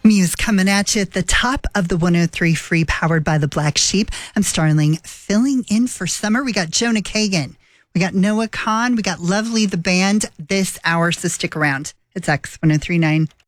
Muse coming at you at the top of the 103 Free, powered by the Black Sheep. I'm Starling, filling in for Summer. We got Jonah Kagan. We got Noah Kahan. We got Lovely the Band this hour, so stick around. It's X 103.9.